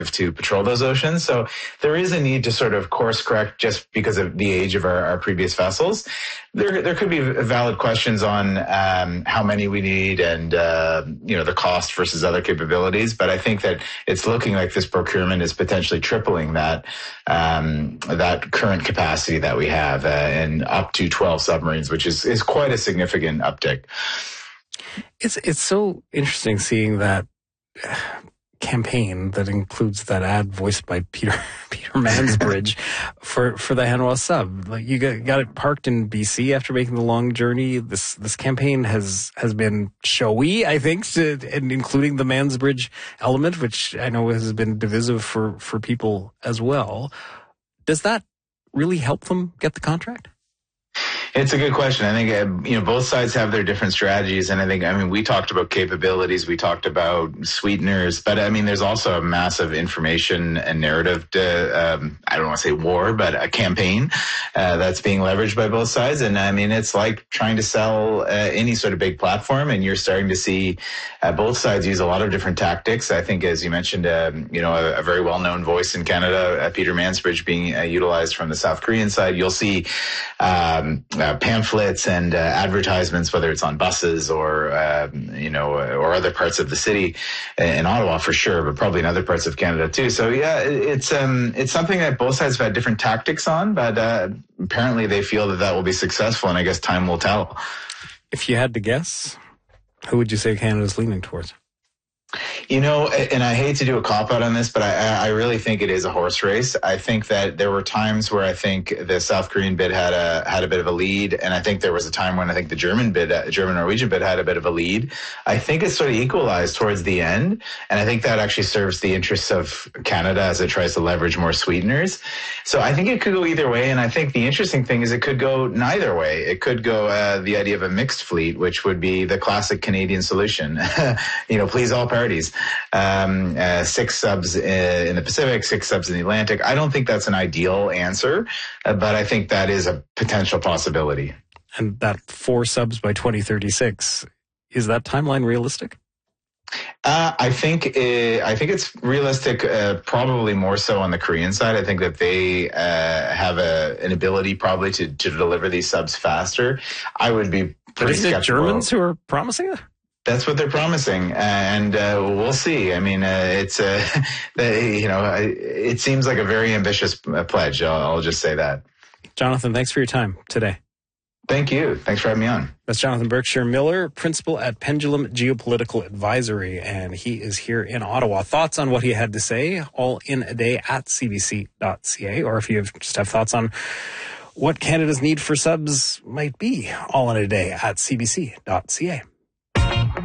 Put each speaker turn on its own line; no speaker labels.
to patrol those oceans. So there is a need to sort of course correct just because of the age of our previous vessels. There could be valid questions on how many we need and the cost versus other capabilities. But I think that it's looking like this procurement is potentially tripling that current capacity that we have, and up to 12 submarines, which is quite a significant uptick.
It's so interesting seeing that campaign that includes that ad voiced by Peter Mansbridge for the Hanwha sub. Like, you got it parked in BC after making the long journey. This campaign has been showy, I think, and including the Mansbridge element, which I know has been divisive for people as well. Does that really help them get the contract?
It's a good question. I think, both sides have their different strategies. And we talked about capabilities. We talked about sweeteners. But, there's also a massive information and narrative, I don't want to say war, but a campaign that's being leveraged by both sides. And, it's like trying to sell any sort of big platform. And you're starting to see both sides use a lot of different tactics. I think, as you mentioned, a very well-known voice in Canada, Peter Mansbridge, being utilized from the South Korean side. You'll see pamphlets and advertisements, whether it's on buses or or other parts of the city, in Ottawa for sure, but probably in other parts of Canada too. So yeah, it's something that both sides have had different tactics on, but apparently they feel that will be successful, and I guess time will tell.
If you had to guess, who would you say Canada's leaning towards?
And I hate to do a cop-out on this, but I really think it is a horse race. I think that there were times where I think the South Korean bid had a bit of a lead, and I think there was a time when I think the German-Norwegian bid had a bit of a lead. I think it's sort of equalized towards the end, and I think that actually serves the interests of Canada as it tries to leverage more sweeteners. So I think it could go either way, and I think the interesting thing is it could go neither way. It could go the idea of a mixed fleet, which would be the classic Canadian solution. Please all parties. 6 subs in the Pacific, 6 subs in the Atlantic. I don't think that's an ideal answer, but I think that is a potential possibility.
And that 4 subs by 2036, is that timeline realistic?
I think it's realistic, probably more so on the Korean side. I think that they have an ability probably to deliver these subs faster. I would be pretty skeptical.
Is it Germans who are promising it?
That's what they're promising, and we'll see. It seems like a very ambitious pledge. I'll just say that.
Jonathan, thanks for your time today.
Thank you. Thanks for having me on.
That's Jonathan Berkshire-Miller, principal at Pendulum Geopolitical Advisory, and he is here in Ottawa. Thoughts on what he had to say, all in a day at cbc.ca, or if you just have thoughts on what Canada's need for subs might be, all in a day at cbc.ca.